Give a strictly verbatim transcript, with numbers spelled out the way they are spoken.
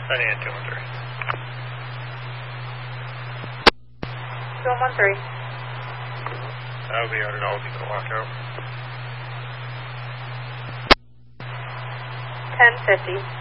Sunny and two one three. two one three. That would be one hundred dollars you can walk out. ten fifty.